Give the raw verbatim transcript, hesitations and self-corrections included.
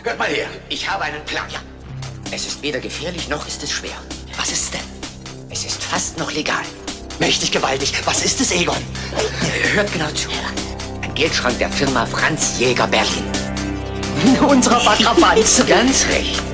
Hört mal her, ich habe einen Plan. Ja. Es ist weder gefährlich, noch ist es schwer. Was ist es denn? Es ist fast noch legal. Mächtig gewaltig. Was ist es, Egon? Hört genau zu. Ein Geldschrank der Firma Franz Jäger Berlin. Unserer Bakrabanz. Ganz recht.